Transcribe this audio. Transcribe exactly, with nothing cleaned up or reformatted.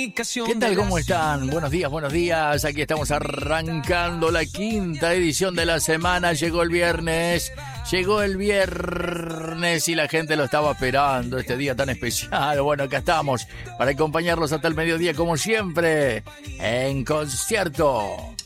¿Qué tal? ¿Cómo están? Buenos días, buenos días. Aquí estamos arrancando la quinta edición de la semana. Llegó el viernes, llegó el viernes y la gente lo estaba esperando, este día tan especial. Bueno, acá estamos para acompañarlos hasta el mediodía, como siempre, en concierto.